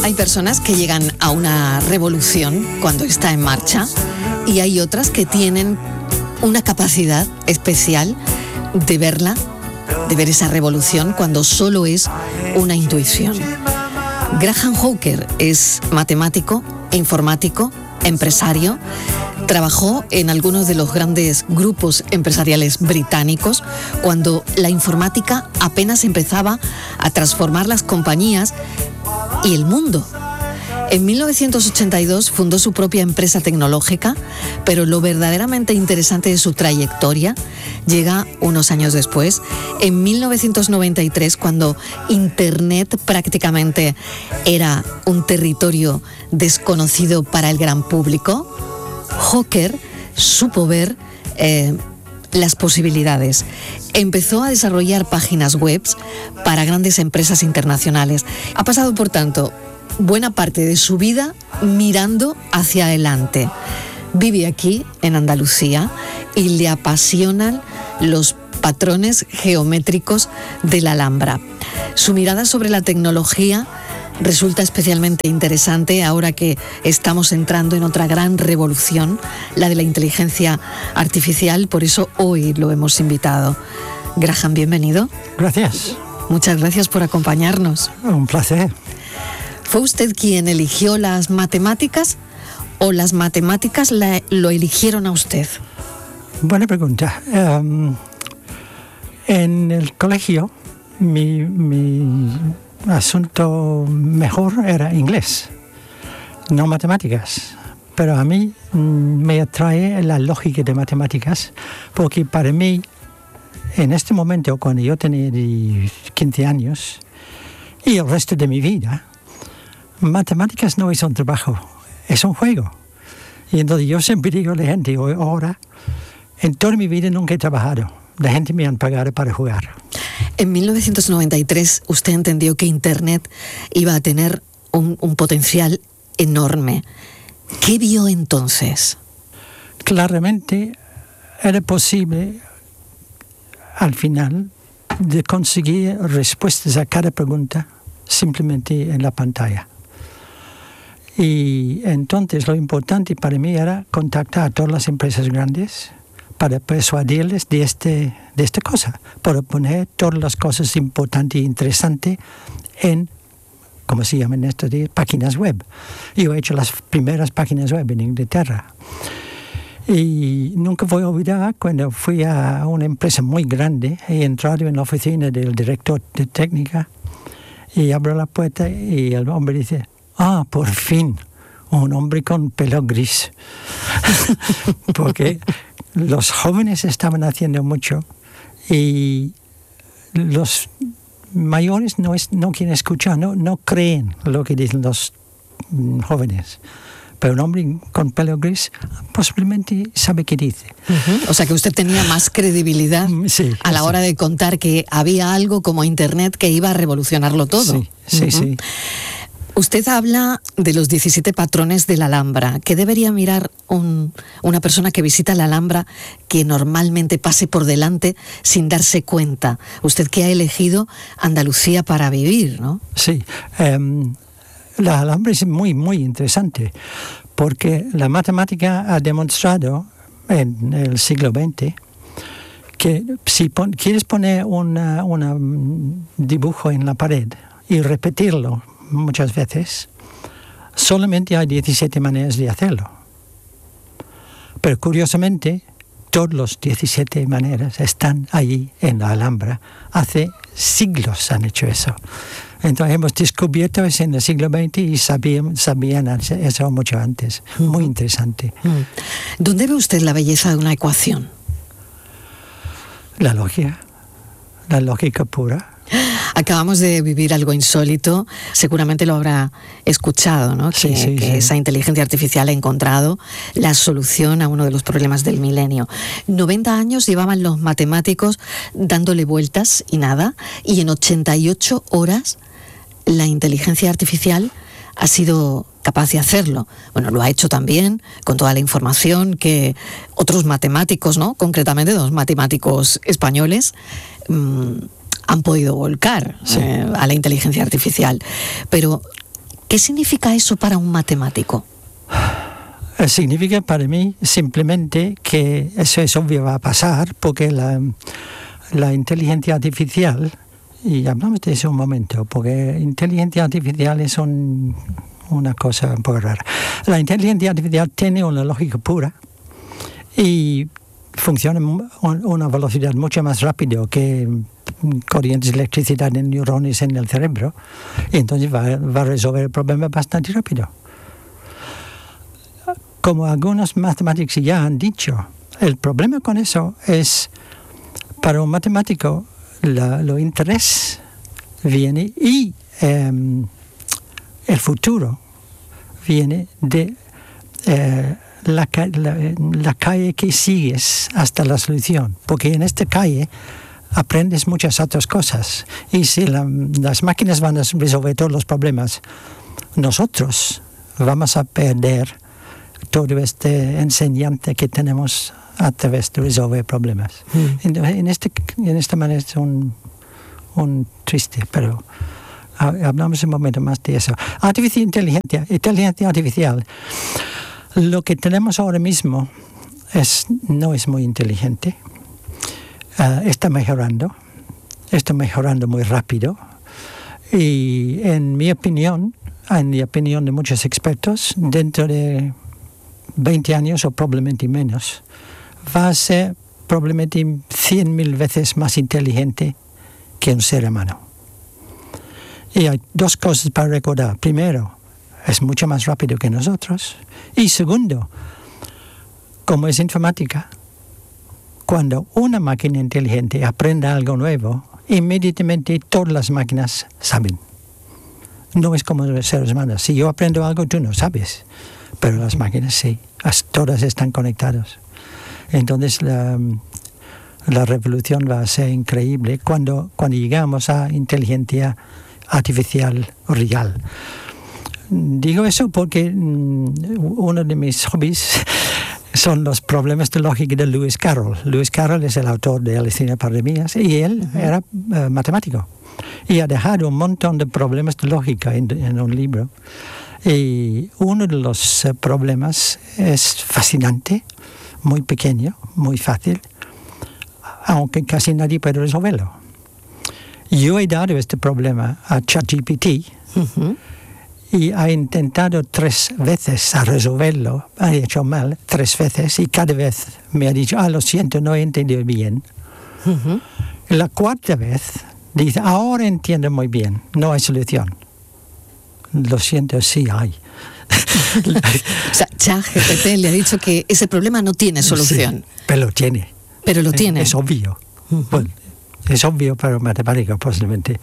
Hay personas que llegan a una revolución cuando está en marcha y hay otras que tienen una capacidad especial de verla, de ver esa revolución cuando solo es una intuición. Graham Hawker es matemático, informático, empresario. Trabajó en algunos de los grandes grupos empresariales británicos cuando la informática apenas empezaba a transformar las compañías y el mundo. En 1982 fundó su propia empresa tecnológica, pero lo verdaderamente interesante de su trayectoria llega unos años después, en 1993, cuando Internet prácticamente era un territorio desconocido para el gran público. Hawker supo ver las posibilidades. Empezó a desarrollar páginas web para grandes empresas internacionales. Ha pasado, por tanto, buena parte de su vida mirando hacia adelante. Vive aquí, en Andalucía, y le apasionan los patrones geométricos de la Alhambra. Su mirada sobre la tecnología resulta especialmente interesante ahora que estamos entrando en otra gran revolución, la de la inteligencia artificial. Por eso hoy lo hemos invitado. Graham, bienvenido. Gracias. Muchas gracias por acompañarnos. Un placer. ¿Fue usted quien eligió las matemáticas o las matemáticas lo eligieron a usted? Buena pregunta. En el colegio mi asunto mejor era inglés, no matemáticas. Pero a mí me atrae la lógica de matemáticas porque para mí, en este momento, cuando yo tenía 15 años y el resto de mi vida, matemáticas no es un trabajo, es un juego. Y entonces yo siempre digo a la gente, ahora, en toda mi vida nunca he trabajado. La gente me han pagado para jugar. En 1993 usted entendió que Internet iba a tener un potencial enorme. ¿Qué vio entonces? Claramente era posible, al final, de conseguir respuestas a cada pregunta simplemente en la pantalla. Y entonces lo importante para mí era contactar a todas las empresas grandes para persuadirles de esta cosa, para poner todas las cosas importantes e interesantes en, como se llaman estos días, páginas web. Yo he hecho las primeras páginas web en Inglaterra. Y nunca voy a olvidar cuando fui a una empresa muy grande, he entrado en la oficina del director de técnica y abro la puerta y el hombre dice, por fin, un hombre con pelo gris. Porque los jóvenes estaban haciendo mucho y los mayores no quieren escuchar, no creen lo que dicen los jóvenes. Pero un hombre con pelo gris posiblemente sabe qué dice. O sea que usted tenía más credibilidad a la hora de contar que había algo como Internet que iba a revolucionarlo todo. Sí. Usted habla de los 17 patrones de la Alhambra. ¿Qué debería mirar una persona que visita la Alhambra que normalmente pase por delante sin darse cuenta? Usted que ha elegido Andalucía para vivir, ¿no? Sí. La Alhambra es muy, muy interesante porque la matemática ha demostrado en el siglo XX que si quieres poner un dibujo en la pared y repetirlo muchas veces, solamente hay 17 maneras de hacerlo. Pero curiosamente, todas las 17 maneras están allí en la Alhambra. Hace siglos han hecho eso. Entonces hemos descubierto eso en el siglo XX y sabían eso mucho antes. Muy interesante. ¿Dónde ve usted la belleza de una ecuación? La lógica pura. Acabamos de vivir algo insólito, seguramente lo habrá escuchado, ¿no? Que esa inteligencia artificial ha encontrado la solución a uno de los problemas del milenio. 90 años llevaban los matemáticos dándole vueltas y nada, y en 88 horas la inteligencia artificial ha sido capaz de hacerlo. Bueno, lo ha hecho también con toda la información que otros matemáticos, ¿no? Concretamente 2 matemáticos españoles, han podido volcar a la inteligencia artificial. Pero ¿Qué significa eso para un matemático? Significa para mí simplemente que eso es obvio, va a pasar, porque la inteligencia artificial, y hablamos de eso un momento, porque inteligencia artificial es una cosa un poco rara. La inteligencia artificial tiene una lógica pura y funciona a una velocidad mucho más rápido que corrientes de electricidad en neurones en el cerebro, y entonces va a resolver el problema bastante rápido. Como algunos matemáticos ya han dicho, el problema con eso es, para un matemático, lo interés viene y el futuro viene de la calle que sigues hasta la solución, porque en esta calle aprendes muchas otras cosas, y si las máquinas van a resolver todos los problemas, nosotros vamos a perder todo este enseñante que tenemos a través de resolver problemas. En esta manera es un triste, pero hablamos un momento más de eso. Inteligencia artificial. Lo que tenemos ahora mismo no es muy inteligente. Está mejorando muy rápido, y en mi opinión de muchos expertos, dentro de 20 años o probablemente menos, va a ser probablemente 100.000 veces más inteligente que un ser humano. Y hay dos cosas para recordar. Primero, es mucho más rápido que nosotros. Y segundo, como es informática, cuando una máquina inteligente aprende algo nuevo, inmediatamente todas las máquinas saben. No es como los seres humanos. Si yo aprendo algo, tú no sabes. Pero las máquinas sí, todas están conectadas. Entonces la revolución va a ser increíble cuando llegamos a inteligencia artificial real. Digo eso porque uno de mis hobbies son los problemas de lógica de Lewis Carroll. Lewis Carroll es el autor de Alecina Pandemias, y él era matemático. Y ha dejado un montón de problemas de lógica en un libro. Y uno de los problemas es fascinante, muy pequeño, muy fácil, aunque casi nadie puede resolverlo. Yo he dado este problema a ChatGPT y ha intentado 3 veces a resolverlo, ha hecho mal 3 veces, y cada vez me ha dicho, lo siento, no he entendido bien. La 4ª vez dice, ahora entiendo muy bien, no hay solución. Lo siento, sí hay. O sea, ChatGPT le ha dicho que ese problema no tiene solución. Sí, pero lo tiene. Pero lo tiene. Es obvio. Bueno, es obvio para un matemático, posiblemente.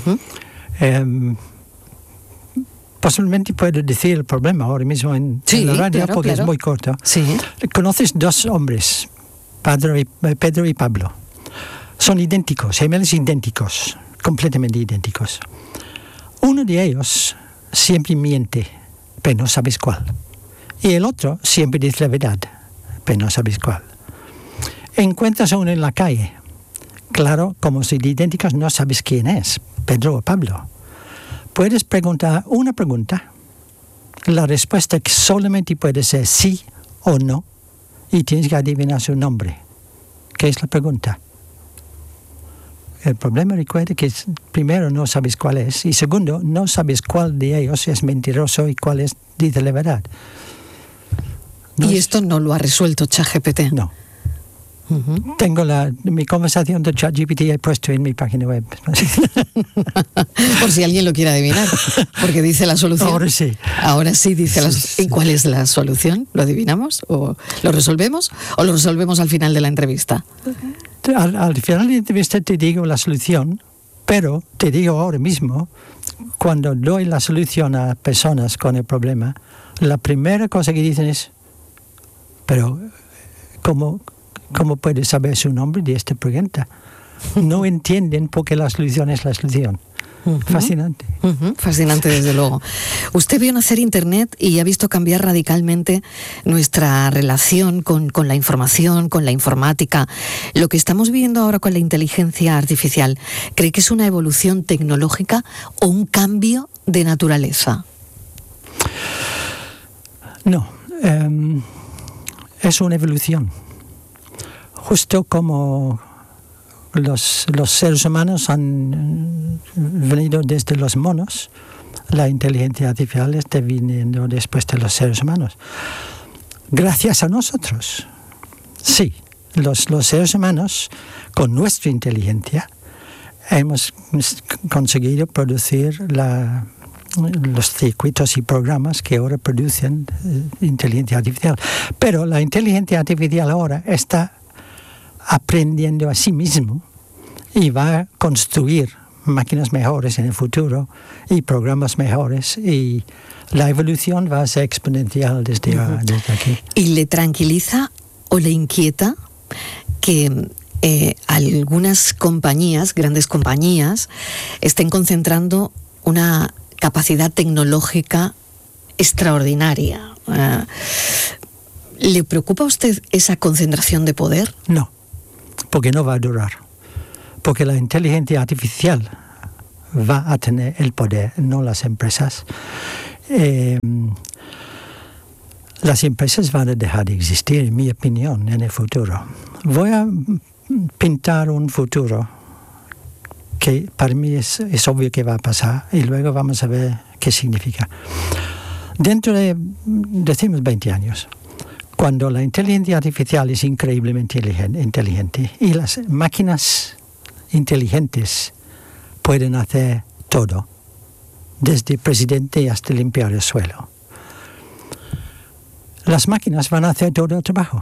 Posiblemente puedo decir el problema ahora mismo en la radio, claro, porque es muy corto. Sí. Conoces 2 hombres, Pedro y Pablo. Son idénticos, gemelos idénticos, completamente idénticos. Uno de ellos siempre miente, pero no sabes cuál. Y el otro siempre dice la verdad, pero no sabes cuál. Encuentras a uno en la calle. Claro, como son idénticos, no sabes quién es, Pedro o Pablo. Puedes preguntar una pregunta. La respuesta solamente puede ser sí o no, y tienes que adivinar su nombre. ¿Qué es la pregunta? El problema, recuerda, que primero no sabes cuál es, y segundo, no sabes cuál de ellos es mentiroso y cuál dice la verdad. Esto no lo ha resuelto ChatGPT. No. Tengo mi conversación de ChatGPT he puesto en mi página web. Por si alguien lo quiere adivinar, porque dice la solución. Ahora sí. Ahora sí dice la solución. ¿Y cuál es la solución? ¿Lo adivinamos? ¿O lo resolvemos? ¿O lo resolvemos al final de la entrevista? Al final de la entrevista te digo la solución, pero te digo ahora mismo, cuando doy la solución a personas con el problema, la primera cosa que dicen es, pero ¿cómo puedes saber su nombre de esta pregunta? No entienden por qué la solución es la solución. Fascinante. Fascinante, desde luego. Usted vio nacer Internet y ha visto cambiar radicalmente nuestra relación con la información, con la informática. Lo que estamos viviendo ahora con la inteligencia artificial, ¿cree que es una evolución tecnológica o un cambio de naturaleza? No, es una evolución. Justo como los seres humanos han venido desde los monos, la inteligencia artificial está viniendo después de los seres humanos. Gracias a nosotros. Sí, los seres humanos, con nuestra inteligencia, hemos conseguido producir los circuitos y programas que ahora producen inteligencia artificial. Pero la inteligencia artificial ahora está aprendiendo a sí mismo y va a construir máquinas mejores en el futuro y programas mejores, y la evolución va a ser exponencial desde aquí. ¿Y le tranquiliza o le inquieta que algunas compañías, grandes compañías, estén concentrando una capacidad tecnológica extraordinaria? ¿Le preocupa a usted esa concentración de poder? No, porque no va a durar. Porque la inteligencia artificial va a tener el poder, no las empresas. Las empresas van a dejar de existir, en mi opinión, en el futuro. Voy a pintar un futuro que para mí es obvio que va a pasar, y luego vamos a ver qué significa. Dentro de, decimos, 20 años, cuando la inteligencia artificial es increíblemente inteligente y las máquinas inteligentes pueden hacer todo, desde presidente hasta limpiar el suelo. Las máquinas van a hacer todo el trabajo.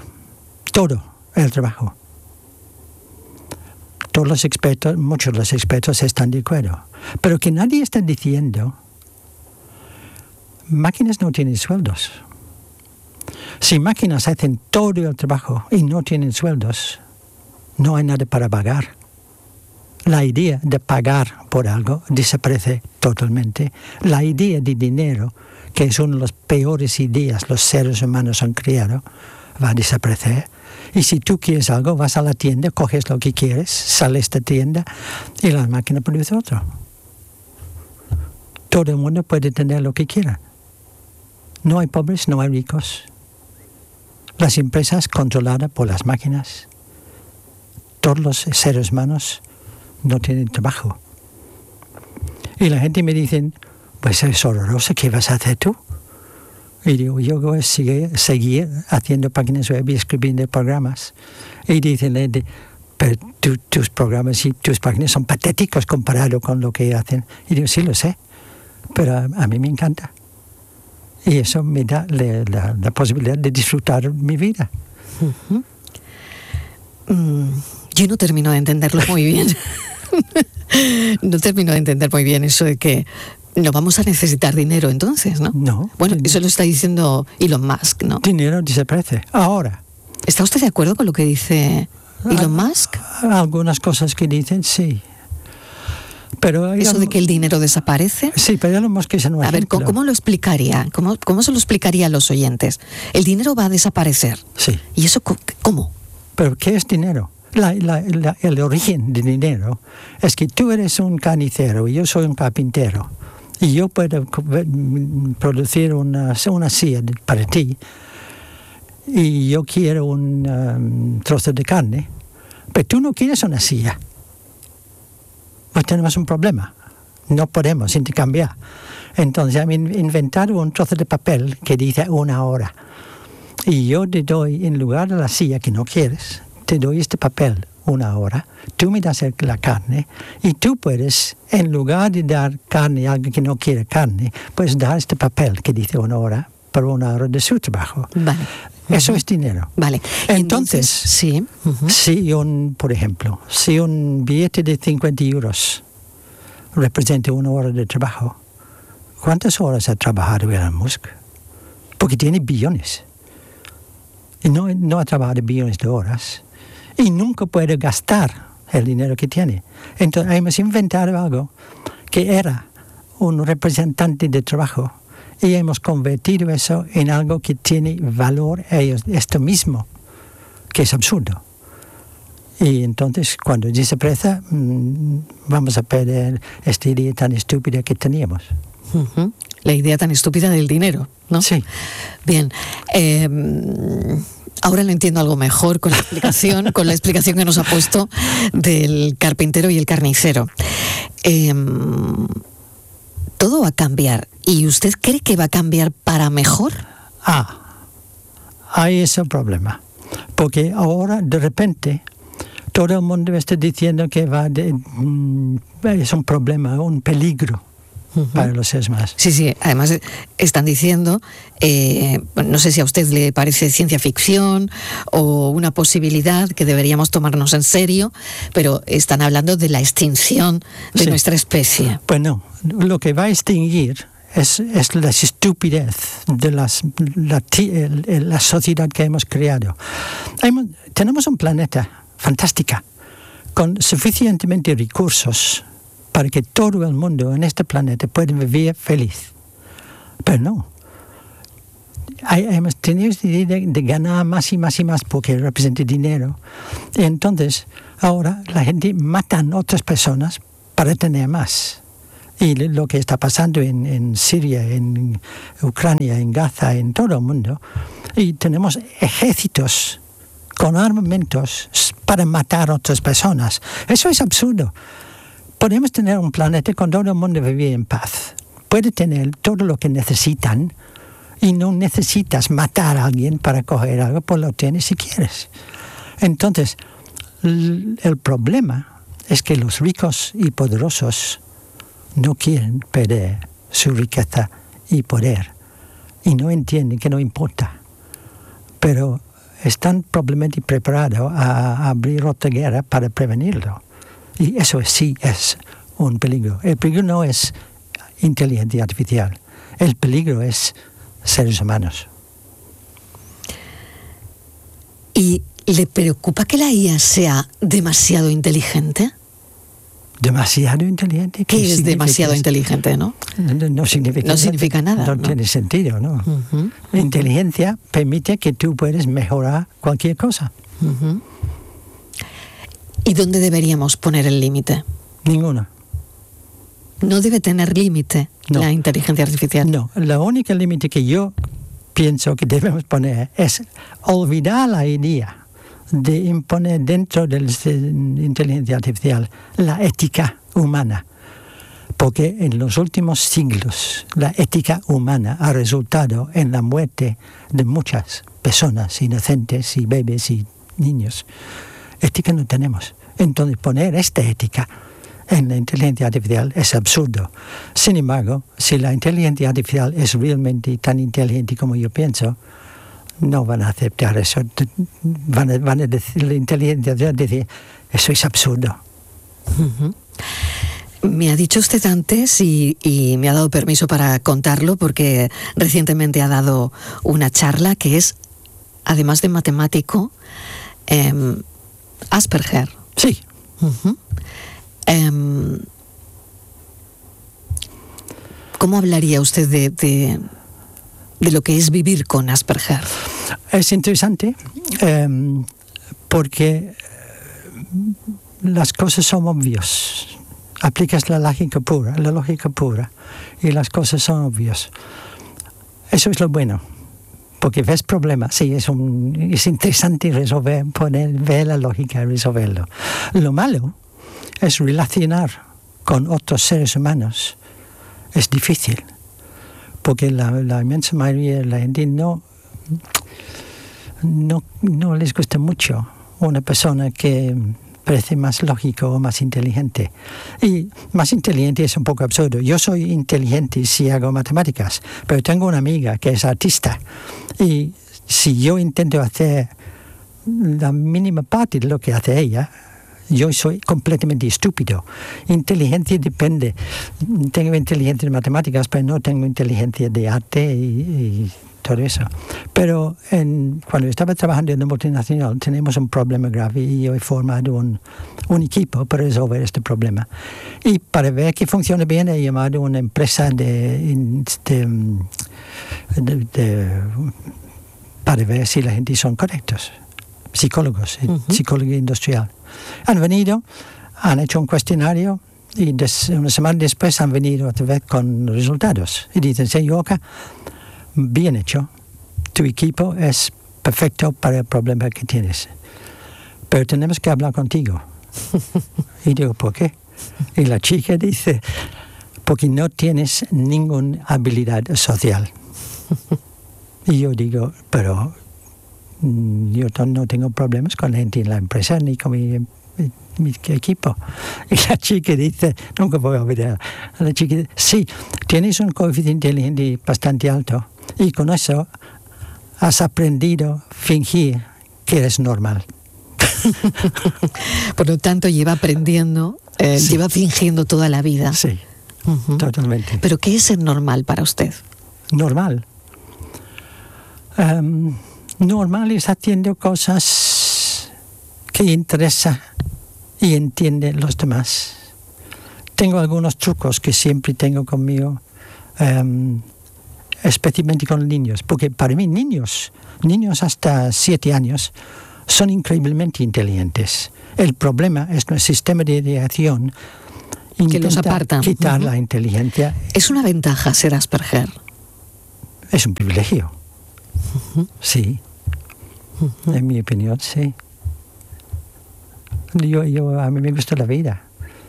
Todos los expertos, muchos de los expertos están de acuerdo. Pero que nadie está diciendo, máquinas no tienen sueldos. Si máquinas hacen todo el trabajo y no tienen sueldos, no hay nada para pagar. La idea de pagar por algo desaparece totalmente. La idea de dinero, que es una de las peores ideas los seres humanos han creado, va a desaparecer. Y si tú quieres algo, vas a la tienda, coges lo que quieres, sales de esta tienda y la máquina produce otro. Todo el mundo puede tener lo que quiera. No hay pobres, no hay ricos. Las empresas controladas por las máquinas. Todos los seres humanos no tienen trabajo. Y la gente me dice, pues es horroroso, ¿qué vas a hacer tú? Y digo, yo voy a seguir haciendo páginas web y escribiendo programas. Y dicen, pero tus programas y tus páginas son patéticos comparado con lo que hacen. Y digo, sí, lo sé, pero a mí me encanta. Y eso me da la posibilidad de disfrutar mi vida. Yo no termino de entenderlo muy bien. No termino de entender muy bien eso de que no vamos a necesitar dinero entonces, ¿no? No. Bueno, eso lo está diciendo Elon Musk, ¿no? Dinero desaparece. Ahora. ¿Está usted de acuerdo con lo que dice Elon Musk? Algunas cosas que dicen, sí. Pero ¿eso de que el dinero desaparece? Sí, pero Elon Musk es un ejemplo. A ver, ¿cómo lo explicaría? ¿Cómo se lo explicaría a los oyentes? El dinero va a desaparecer. Sí. ¿Y eso cómo? ¿Pero qué es dinero? El origen del dinero es que tú eres un carnicero y yo soy un carpintero. Y yo puedo producir una silla para ti y yo quiero un trozo de carne, pero tú no quieres una silla. Pues tenemos un problema. No podemos intercambiar. Entonces he inventado un trozo de papel que dice 1 hora. Y yo te doy, en lugar de la silla que no quieres, te doy este papel 1 hora, tú me das la carne y tú puedes, en lugar de dar carne a alguien que no quiere carne, puedes dar este papel que dice 1 hora por 1 hora de su trabajo. Vale. Eso es dinero. Vale. Entonces, sí. Si por ejemplo, si un billete de 50 euros representa 1 hora de trabajo, ¿cuántas horas ha trabajado Elon Musk? Porque tiene billones. Y no ha trabajado billones de horas. Y nunca puede gastar el dinero que tiene. Entonces hemos inventado algo que era un representante de trabajo y hemos convertido eso en algo que tiene valor a ellos, esto mismo, que es absurdo. Y entonces cuando desaparece vamos a perder esta idea tan estúpida que teníamos. La idea tan estúpida del dinero, ¿no? Sí. Bien. Ahora lo entiendo algo mejor con la explicación que nos ha puesto del carpintero y el carnicero. Todo va a cambiar. ¿Y usted cree que va a cambiar para mejor? Ahí es el problema. Porque ahora, de repente, todo el mundo está diciendo que es un problema, un peligro para los seres humanos. Sí. Además, están diciendo, no sé si a usted le parece ciencia ficción o una posibilidad que deberíamos tomarnos en serio, pero están hablando de la extinción de nuestra especie. Pues no, lo que va a extinguir es la estupidez de la sociedad que hemos creado. Tenemos un planeta fantástico, con suficientemente recursos para que todo el mundo en este planeta pueda vivir feliz. Pero no. Hemos tenido esta idea de ganar más y más y más porque representa dinero. Y entonces, ahora la gente mata a otras personas para tener más. Y lo que está pasando en Siria, en Ucrania, en Gaza, en todo el mundo. Y tenemos ejércitos con armamentos para matar a otras personas. Eso es absurdo. Podemos tener un planeta con todo el mundo vivir en paz. Puede tener todo lo que necesitan y no necesitas matar a alguien para coger algo, pues lo tienes si quieres. Entonces, el problema es que los ricos y poderosos no quieren perder su riqueza y poder y no entienden que no importa. Pero están probablemente preparados a abrir otra guerra para prevenirlo. Y eso sí es un peligro. El peligro no es inteligencia artificial. El peligro es seres humanos. ¿Y le preocupa que la IA sea demasiado inteligente? ¿Demasiado inteligente? ¿Qué es demasiado inteligente, no? No significa nada. No tiene sentido, ¿no? Uh-huh. La inteligencia permite que tú puedas mejorar cualquier cosa. Uh-huh. ¿Y dónde deberíamos poner el límite? Ninguno. ¿No debe tener límite la inteligencia artificial? No, la única límite que yo pienso que debemos poner es olvidar la idea de imponer dentro de la inteligencia artificial la ética humana. Porque en los últimos siglos la ética humana ha resultado en la muerte de muchas personas inocentes y bebés y niños. Ética no tenemos. Entonces poner esta ética en la inteligencia artificial es absurdo. Sin embargo, si la inteligencia artificial es realmente tan inteligente como yo pienso, no van a aceptar eso. Van a decir, la inteligencia artificial dice, eso es absurdo. Uh-huh. Me ha dicho usted antes y me ha dado permiso para contarlo porque recientemente ha dado una charla que es, además de matemático, Asperger. Sí. Uh-huh. ¿Cómo hablaría usted de lo que es vivir con Asperger? Es interesante porque las cosas son obvias. Aplicas la lógica pura y las cosas son obvias. Eso es lo bueno. Porque ves problemas, sí, es interesante ver la lógica y resolverlo. Lo malo es relacionar con otros seres humanos. Es difícil, porque la inmensa mayoría de la gente no les gusta mucho una persona que parece más lógico o más inteligente. Y más inteligente es un poco absurdo. Yo soy inteligente si hago matemáticas, pero tengo una amiga que es artista. Y si yo intento hacer la mínima parte de lo que hace ella, yo soy completamente estúpido. Inteligencia depende. Tengo inteligencia de matemáticas, pero no tengo inteligencia de arte y todo eso. Pero cuando estaba trabajando en una multinacional tenemos un problema grave y yo he formado un equipo para resolver este problema. Y para ver que funciona bien he llamado a una empresa para ver si la gente son correctos. Psicólogos, psicología industrial. Han venido, han hecho un cuestionario Y una semana después han venido otra vez con resultados. Y dicen, señor Oca, bien hecho. Tu equipo es perfecto para el problema que tienes. Pero tenemos que hablar contigo. Y digo, ¿por qué? Y la chica dice, porque no tienes ninguna habilidad social. Y yo digo, pero yo no tengo problemas con la gente en la empresa ni con mi equipo. Y la chica dice, nunca voy a olvidar, la chica dice, sí, tienes un coeficiente inteligente bastante alto y con eso has aprendido a fingir que eres normal. Por lo tanto, lleva aprendiendo, sí. Lleva fingiendo toda la vida. Sí, totalmente. ¿Pero qué es ser normal para usted? Normal. Normal es haciendo cosas que interesan y entienden los demás. Tengo algunos trucos que siempre tengo conmigo, especialmente con niños, porque para mí niños hasta 7 años son increíblemente inteligentes. El problema es nuestro sistema de reacción que los aparta. Quitar la inteligencia. ¿Es una ventaja ser Asperger? Es un privilegio. Sí. En mi opinión, sí. A mí me gusta la vida.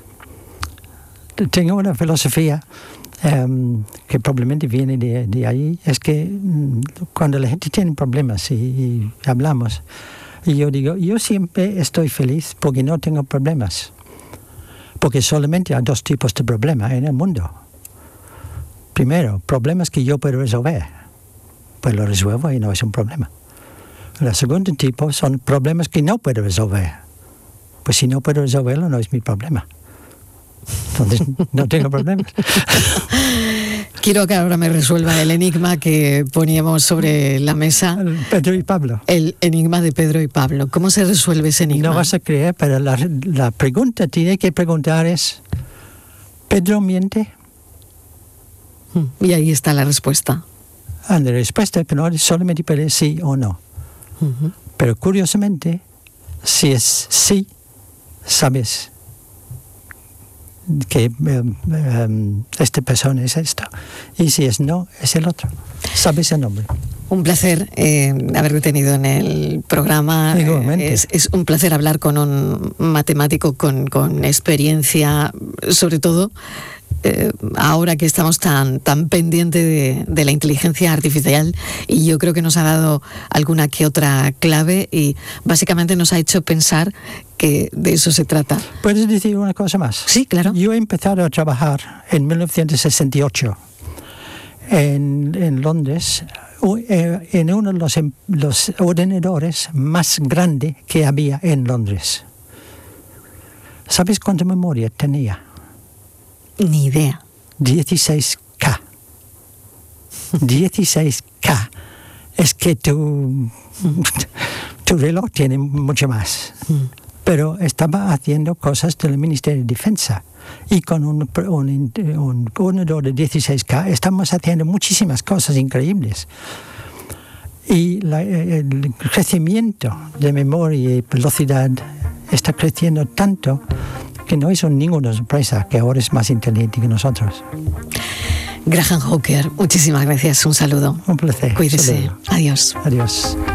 Tengo una filosofía que probablemente viene de ahí. Es que cuando la gente tiene problemas y hablamos, y yo digo, yo siempre estoy feliz porque no tengo problemas. Porque solamente hay 2 tipos de problemas en el mundo. Primero, problemas que yo puedo resolver. Pues lo resuelvo y no es un problema. El segundo tipo son problemas que no puedo resolver. Pues si no puedo resolverlo, no es mi problema. Entonces, no tengo problemas. Quiero que ahora me resuelva el enigma que poníamos sobre la mesa. Pedro y Pablo. El enigma de Pedro y Pablo. ¿Cómo se resuelve ese enigma? No vas a creer, pero la pregunta tiene que preguntar es, ¿Pedro miente? Y ahí está la respuesta. La respuesta que no solamente puede sí o no. Pero curiosamente, si es sí, sabes que esta persona es esto. Y si es no, es el otro. Sabes el nombre. Un placer haberte tenido en el programa. Es un placer hablar con un matemático con experiencia, sobre todo ahora que estamos tan pendientes de la inteligencia artificial, y yo creo que nos ha dado alguna que otra clave y básicamente nos ha hecho pensar que de eso se trata. ¿Puedes decir una cosa más? Sí, claro. Yo he empezado a trabajar en 1968 en Londres, en uno de los ordenadores más grandes que había en Londres. ¿Sabes cuánta memoria tenía? Ni idea. 16K. 16K. Es que tu reloj tiene mucho más. Pero estaba haciendo cosas del Ministerio de Defensa. Y con un ordenador de 16K estamos haciendo muchísimas cosas increíbles. Y el crecimiento de memoria y velocidad está creciendo tanto que no es ninguna sorpresa que ahora es más inteligente que nosotros. Graham Hawker, muchísimas gracias. Un saludo. Un placer. Cuídese. Saludo. Adiós. Adiós.